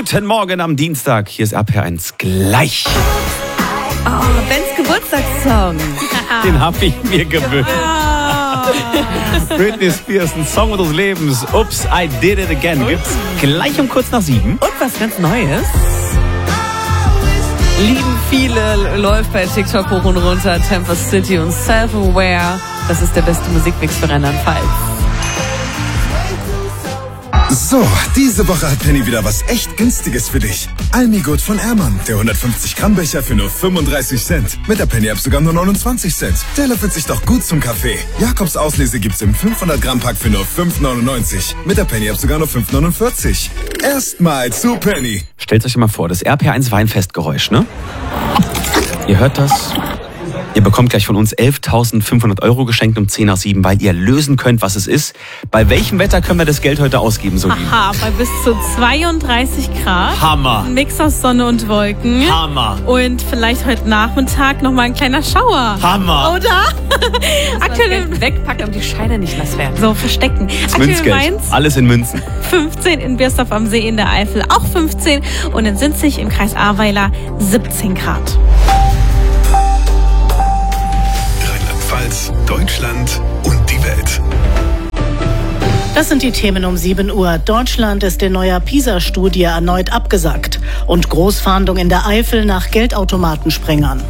Guten Morgen am Dienstag. Hier ist RPR1 gleich. Oh, Bens Geburtstagssong. Den hab ich mir gewünscht. Britney Spears, ein Song unseres Lebens. Ups, I did it again. Gibt's gleich um kurz nach 7. Und was ganz Neues. Lieben viele, läuft bei TikTok hoch und runter. Temper City und Self-Aware. Das ist der beste Musikmix für Rheinland-Pfalz. So, diese Woche hat Penny wieder was echt Günstiges für dich. Almigut von Ehrmann, der 150 Gramm Becher für nur 35 Cent. Mit der Penny-App sogar nur 29 Cent. Der löffelt sich doch gut zum Kaffee. Jakobs Auslese gibt's im 500 Gramm Pack für nur 5,99. Mit der Penny-App sogar nur 5,49. Erstmal zu Penny. Stellt euch mal vor, das RPR1 Weinfestgeräusch, ne? Ihr hört das? Ihr bekommt gleich von uns 11.500 € geschenkt um 10 nach 7, weil ihr lösen könnt, was es ist. Bei welchem Wetter können wir das Geld heute ausgeben, Solin? Aha, bei bis zu 32 Grad. Hammer. Ein Mix aus Sonne und Wolken. Hammer. Und vielleicht heute Nachmittag nochmal ein kleiner Schauer. Hammer. Oder? Aktuell wegpacken und die Scheine nicht nass werden. So, verstecken. Das Aktuell Münzgeld. Mainz Alles in Münzen. 15, in Birsdorf am See in der Eifel auch 15 und in Sinzig im Kreis Ahrweiler 17 Grad. Rheinland-Pfalz, Deutschland und die Welt. Das sind die Themen um 7 Uhr. Deutschland ist in neuer PISA-Studie erneut abgesagt. Und Großfahndung in der Eifel nach Geldautomatensprengern.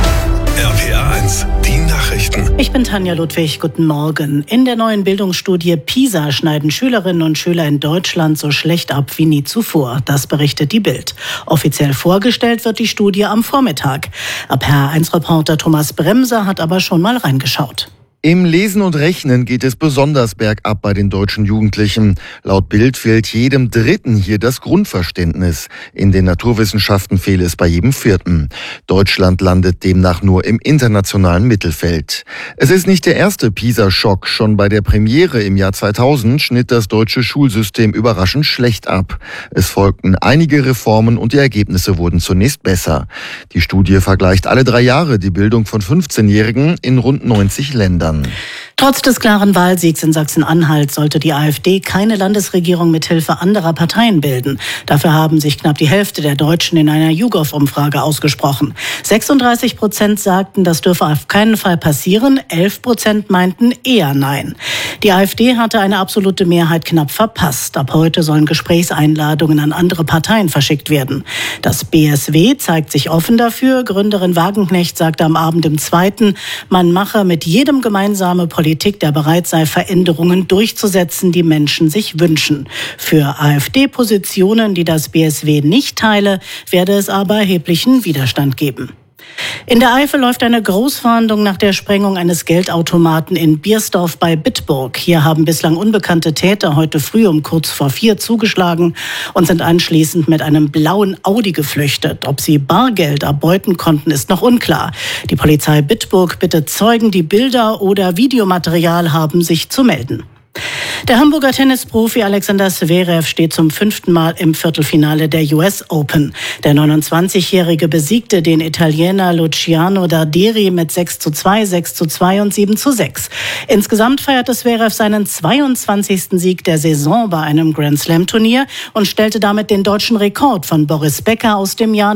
RPR1, die Nachrichten. Ich bin Tanja Ludwig, guten Morgen. In der neuen Bildungsstudie PISA schneiden Schülerinnen und Schüler in Deutschland so schlecht ab wie nie zuvor. Das berichtet die Bild. Offiziell vorgestellt wird die Studie am Vormittag. RPR1-Reporter Thomas Bremser hat aber schon mal reingeschaut. Im Lesen und Rechnen geht es besonders bergab bei den deutschen Jugendlichen. Laut Bild fehlt jedem Dritten hier das Grundverständnis. In den Naturwissenschaften fehle es bei jedem Vierten. Deutschland landet demnach nur im internationalen Mittelfeld. Es ist nicht der erste PISA-Schock. Schon bei der Premiere im Jahr 2000 schnitt das deutsche Schulsystem überraschend schlecht ab. Es folgten einige Reformen und die Ergebnisse wurden zunächst besser. Die Studie vergleicht alle 3 Jahre die Bildung von 15-Jährigen in rund 90 Ländern. Trotz des klaren Wahlsiegs in Sachsen-Anhalt sollte die AfD keine Landesregierung mit Hilfe anderer Parteien bilden. Dafür haben sich knapp die Hälfte der Deutschen in einer YouGov-Umfrage ausgesprochen. 36% sagten, das dürfe auf keinen Fall passieren. 11% meinten eher nein. Die AfD hatte eine absolute Mehrheit knapp verpasst. Ab heute sollen Gesprächseinladungen an andere Parteien verschickt werden. Das BSW zeigt sich offen dafür. Gründerin Wagenknecht sagte am Abend im Zweiten, man mache mit jedem gemeinsame Politik, der bereit sei, Veränderungen durchzusetzen, die Menschen sich wünschen. Für AfD-Positionen, die das BSW nicht teile, werde es aber erheblichen Widerstand geben. In der Eifel läuft eine Großfahndung nach der Sprengung eines Geldautomaten in Birsdorf bei Bitburg. Hier haben bislang unbekannte Täter heute früh um kurz vor 4 zugeschlagen und sind anschließend mit einem blauen Audi geflüchtet. Ob sie Bargeld erbeuten konnten, ist noch unklar. Die Polizei Bitburg bittet Zeugen, die Bilder oder Videomaterial haben, sich zu melden. Der Hamburger Tennisprofi Alexander Zverev steht zum 5. Mal im Viertelfinale der US Open. Der 29-Jährige besiegte den Italiener Luciano Darderi mit 6:2, 6:2 und 7:6. Insgesamt feierte Zverev seinen 22. Sieg der Saison bei einem Grand-Slam-Turnier und stellte damit den deutschen Rekord von Boris Becker aus dem Jahr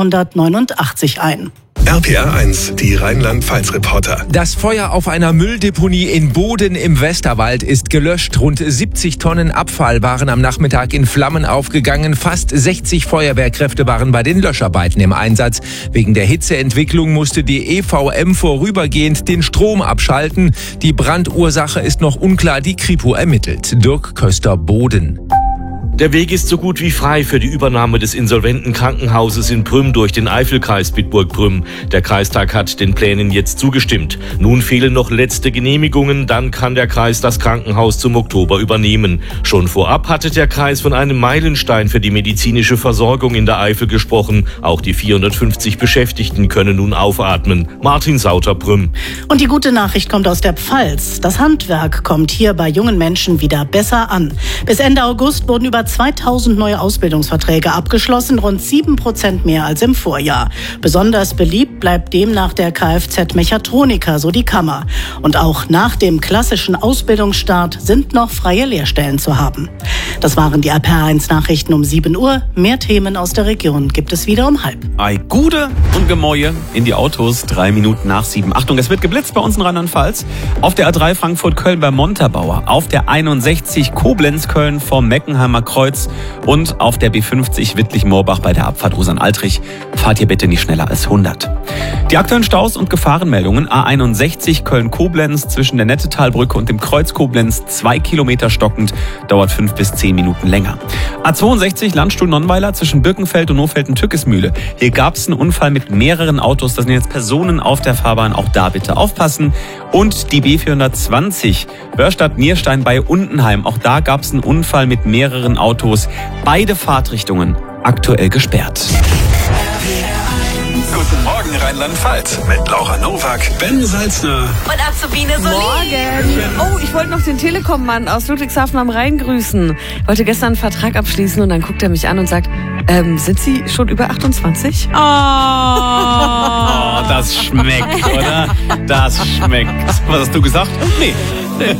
1989 ein. RPR1, die Rheinland-Pfalz-Reporter. Das Feuer auf einer Mülldeponie in Boden im Westerwald ist gelöscht. Rund 70 Tonnen Abfall waren am Nachmittag in Flammen aufgegangen. Fast 60 Feuerwehrkräfte waren bei den Löscharbeiten im Einsatz. Wegen der Hitzeentwicklung musste die EVM vorübergehend den Strom abschalten. Die Brandursache ist noch unklar, die Kripo ermittelt. Dirk Köster, Boden. Der Weg ist so gut wie frei für die Übernahme des insolventen Krankenhauses in Prüm durch den Eifelkreis Bitburg-Prüm. Der Kreistag hat den Plänen jetzt zugestimmt. Nun fehlen noch letzte Genehmigungen, dann kann der Kreis das Krankenhaus zum Oktober übernehmen. Schon vorab hatte der Kreis von einem Meilenstein für die medizinische Versorgung in der Eifel gesprochen. Auch die 450 Beschäftigten können nun aufatmen. Martin Sauter, Prüm. Und die gute Nachricht kommt aus der Pfalz. Das Handwerk kommt hier bei jungen Menschen wieder besser an. Bis Ende August wurden über 2000 neue Ausbildungsverträge abgeschlossen, rund 7% mehr als im Vorjahr. Besonders beliebt bleibt demnach der Kfz-Mechatroniker, so die Kammer. Und auch nach dem klassischen Ausbildungsstart sind noch freie Lehrstellen zu haben. Das waren die RPR1-Nachrichten um 7 Uhr. Mehr Themen aus der Region gibt es wieder um 6:30. Ei Gude und Gemäue in die Autos, 3 Minuten nach 7. Achtung, es wird geblitzt bei uns in Rheinland-Pfalz. Auf der A3 Frankfurt-Köln bei Montabaur, auf der 61 Koblenz-Köln vom Meckenheimer Kreuz und auf der B50 Wittlich-Moorbach bei der Abfahrt Usan-Altrich. Fahrt ihr bitte nicht schneller als 100. Die aktuellen Staus und Gefahrenmeldungen: A61 Köln-Koblenz zwischen der Nettetalbrücke und dem Kreuz Koblenz 2 Kilometer stockend, dauert 5 bis 10 Minuten länger. A62 Landstuhl-Nonnweiler zwischen Birkenfeld und Nofelden-Tückesmühle. Hier gab es einen Unfall mit mehreren Autos. Da sind jetzt Personen auf der Fahrbahn. Auch da bitte aufpassen. Und die B420 Börstadt-Nierstein bei Untenheim. Auch da gab es einen Unfall mit mehreren Autos. Beide Fahrtrichtungen aktuell gesperrt. Guten Morgen Rheinland-Pfalz mit Laura Nowak, Ben Salzner Und Azubine Solin. Morgen. Oh, ich wollte noch den Telekom-Mann aus Ludwigshafen am Rhein grüßen. Wollte gestern einen Vertrag abschließen und dann guckt er mich an und sagt, sind Sie schon über 28? Oh, das schmeckt, oder? Das schmeckt. Was hast du gesagt? Nee.